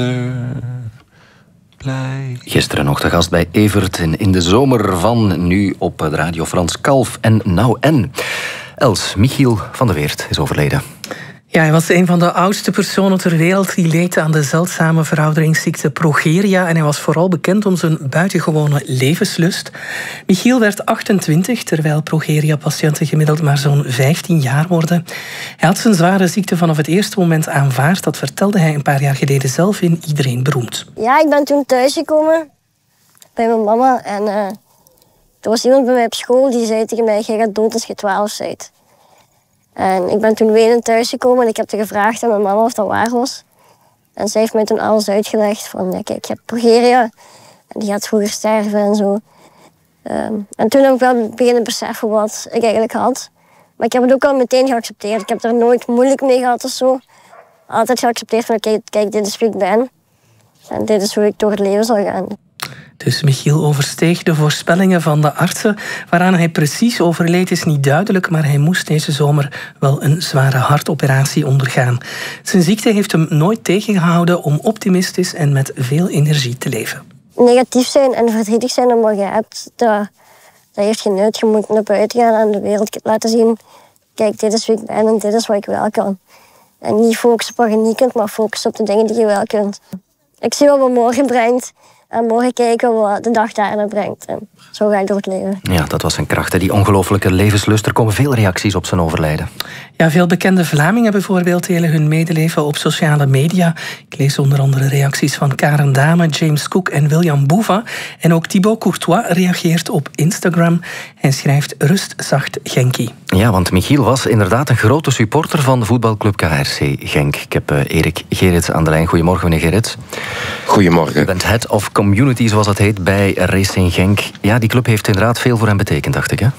Gisteren nog de gast bij Evert in de zomer van, nu op Radio Frans Kalf en Nou En. Els, Michiel van de Weert is overleden. Ja, hij was een van de oudste personen ter wereld die leed aan de zeldzame verouderingsziekte progeria en hij was vooral bekend om zijn buitengewone levenslust. Michiel werd 28, terwijl progeria-patiënten gemiddeld maar zo'n 15 jaar worden. Hij had zijn zware ziekte vanaf het eerste moment aanvaard. Dat vertelde hij een paar jaar geleden zelf in Iedereen Beroemd. Ja, ik ben toen thuisgekomen bij mijn mama en er was iemand bij mij op school die zei tegen mij: jij gaat dood als je 12 bent. En ik ben toen wenend thuisgekomen en ik heb gevraagd aan mijn mama of dat waar was. En zij heeft mij toen alles uitgelegd van, ja, kijk, ik heb progeria en die gaat vroeger sterven en zo. En toen heb ik wel beginnen beseffen wat ik eigenlijk had. Maar ik heb het ook al meteen geaccepteerd. Ik heb er nooit moeilijk mee gehad of zo. Altijd geaccepteerd van, kijk, dit is wie ik ben. En dit is hoe ik door het leven zal gaan. Dus Michiel oversteeg de voorspellingen van de artsen. Waaraan hij precies overleed is niet duidelijk, maar hij moest deze zomer wel een zware hartoperatie ondergaan. Zijn ziekte heeft hem nooit tegengehouden om optimistisch en met veel energie te leven. Negatief zijn en verdrietig zijn om wat je hebt, dat heeft geen nut. Je moet naar buiten gaan en de wereld laten zien: kijk, dit is wie ik ben en dit is wat ik wel kan. En niet focussen op wat je niet kunt, maar focussen op de dingen die je wel kunt. Ik zie wat morgen brengt. En morgen kijken wat de dag daarna brengt. En zo ga ik door het leven. Ja, dat was zijn kracht, die ongelofelijke levenslust. Er komen veel reacties op zijn overlijden. Ja, veel bekende Vlamingen bijvoorbeeld delen hun medeleven op sociale media. Ik lees onder andere reacties van Karen Dame, James Cook en William Bouva. En ook Thibaut Courtois reageert op Instagram. Hij schrijft: rust zacht, Genkie. Ja, want Michiel was inderdaad een grote supporter van de voetbalclub KRC Genk. Ik heb Erik Gerrits aan de lijn. Goedemorgen, meneer Gerrits. Goedemorgen. U bent head of community, zoals dat heet, bij Racing Genk. Ja, die club heeft inderdaad veel voor hem betekend, dacht ik, hè?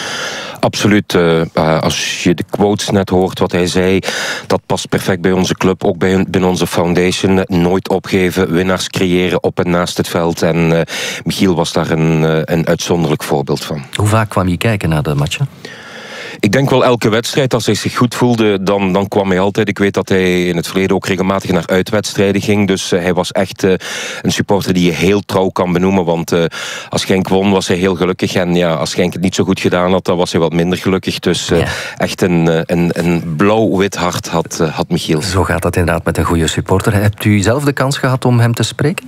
Absoluut. Als je de quotes net hoort, wat hij zei, dat past perfect bij onze club, ook binnen onze foundation. Nooit opgeven, winnaars creëren op en naast het veld. En Michiel was daar een uitzonderlijk voorbeeld van. Hoe vaak kwam je kijken naar de matchen? Ik denk wel elke wedstrijd. Als hij zich goed voelde, dan kwam hij altijd. Ik weet dat hij in het verleden ook regelmatig naar uitwedstrijden ging. Dus hij was echt een supporter die je heel trouw kan benoemen. Want als Genk won, was hij heel gelukkig. En ja, als Genk het niet zo goed gedaan had, dan was hij wat minder gelukkig. Dus echt een blauw-wit hart had Michiel. Zo gaat dat inderdaad met een goede supporter. Hebt u zelf de kans gehad om hem te spreken?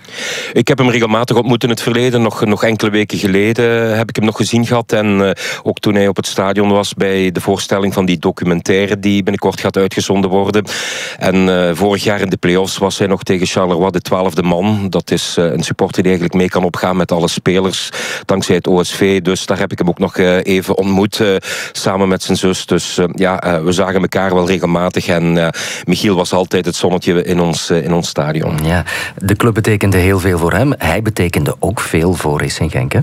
Ik heb hem regelmatig ontmoet in het verleden. Nog enkele weken geleden heb ik hem nog gezien gehad. En ook toen hij op het stadion was bij de voorstelling van die documentaire die binnenkort gaat uitgezonden worden. En vorig jaar in de play-offs was hij nog tegen Charleroi de 12e man. Dat is een supporter die eigenlijk mee kan opgaan met alle spelers, dankzij het OSV. Dus daar heb ik hem ook nog even ontmoet, samen met zijn zus. Dus we zagen elkaar wel regelmatig. En Michiel was altijd het zonnetje in ons stadion. Ja, de club betekende heel veel voor hem. Hij betekende ook veel voor Racing Genk, hè?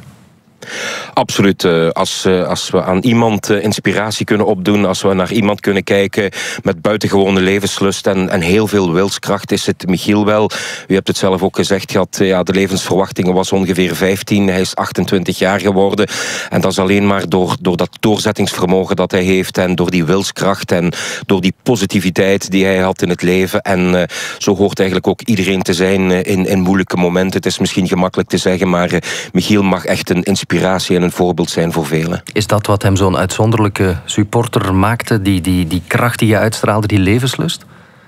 Absoluut. Als we aan iemand inspiratie kunnen opdoen, als we naar iemand kunnen kijken met buitengewone levenslust en heel veel wilskracht, is het Michiel wel. U hebt het zelf ook gezegd gehad, de levensverwachting was ongeveer 15. Hij is 28 jaar geworden. En dat is alleen maar door dat doorzettingsvermogen dat hij heeft en door die wilskracht en door die positiviteit die hij had in het leven. En zo hoort eigenlijk ook iedereen te zijn in moeilijke momenten. Het is misschien gemakkelijk te zeggen, maar Michiel mag echt een inspiratie en een voorbeeld zijn voor velen. Is dat wat hem zo'n uitzonderlijke supporter maakte? Die kracht die je uitstraalde, die levenslust?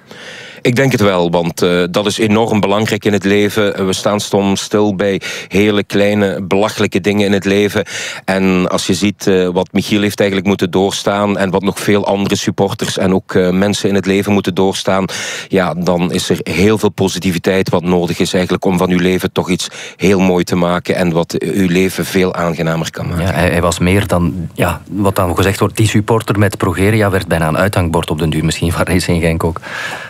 Ik denk het wel, want dat is enorm belangrijk in het leven. We staan soms stil bij hele kleine, belachelijke dingen in het leven. En als je ziet wat Michiel heeft eigenlijk moeten doorstaan en wat nog veel andere supporters en ook mensen in het leven moeten doorstaan, ja, dan is er heel veel positiviteit wat nodig is eigenlijk om van uw leven toch iets heel mooi te maken en wat uw leven veel aangenamer kan maken. Ja, hij was meer dan, wat dan gezegd wordt, die supporter met progeria werd bijna een uithangbord op den duur, misschien van Racing Genk ook.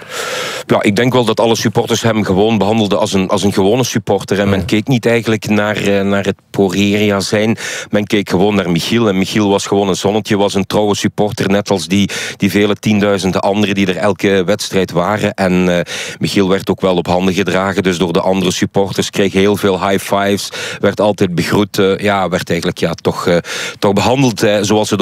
Ja, ik denk wel dat alle supporters hem gewoon behandelden als een gewone supporter. En men keek niet eigenlijk naar het progeria zijn. Men keek gewoon naar Michiel. En Michiel was gewoon een zonnetje, was een trouwe supporter. Net als die vele tienduizenden anderen die er elke wedstrijd waren. En Michiel werd ook wel op handen gedragen. Dus door de andere supporters kreeg heel veel high fives. Werd altijd begroet. Werd eigenlijk toch behandeld zoals het ook